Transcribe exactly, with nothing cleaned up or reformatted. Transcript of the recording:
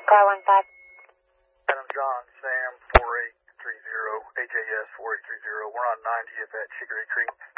Car one five. Adam John, Sam four eight three zero, H A S four eight three zero. We're on ninetieth at Chicory Creek.